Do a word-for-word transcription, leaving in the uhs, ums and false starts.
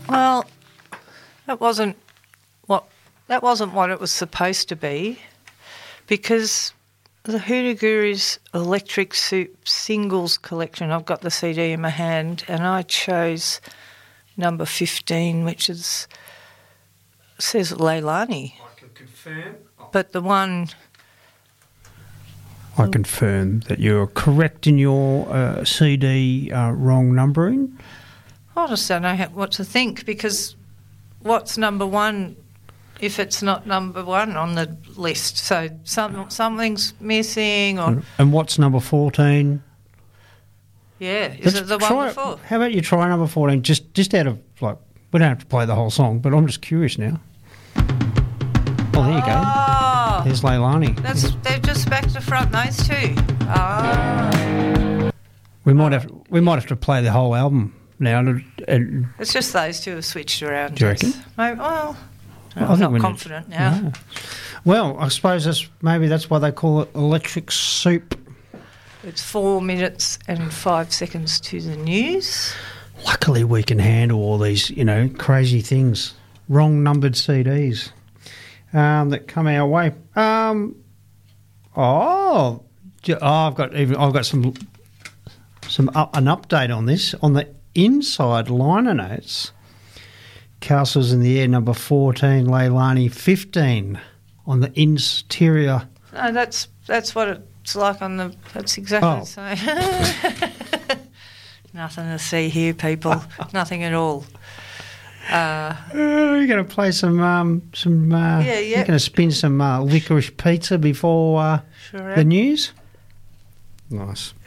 Well, that wasn't what that wasn't what it was supposed to be, because the Hoodoo Gurus Electric Soup Singles Collection, I've got the C D in my hand, and I chose number fifteen, which is says Leilani. I can confirm. Oh. But the one... I confirm that you're correct in your uh, C D uh, wrong numbering. I just don't know how, what to think, because what's number one if it's not number one on the list? So some, something's missing or... And, and what's number fourteen? Yeah, is Let's it the try, one before? How about you try number fourteen, just, just out of, like, we don't have to play the whole song, but I'm just curious now. Oh, there you go. Oh, There's Leilani. that's, they're just back to front, those two. Oh. We might have we might have to play the whole album now. And, and It's just those two have switched around. Do you Jess. reckon? Maybe, well, I I'm think not we need- confident now. No. Well, I suppose that's maybe that's why they call it Electric Soup. It's four minutes and five seconds to the news. Luckily, we can handle all these, you know, crazy things. Wrong numbered C Ds um, that come our way. Um, oh, j- oh, I've got even I've got some some up, an update on this on the inside liner notes. Castles in the Air number fourteen, Leilani fifteen on the interior. No, that's that's what it's like on the. That's exactly Oh. the same. Nothing to see here, people. Nothing at all. Uh, Uh, you're going to play some um, some. Uh, Yeah, yeah. You're going to spin some uh, licorice pizza before uh, sure. the news. Nice.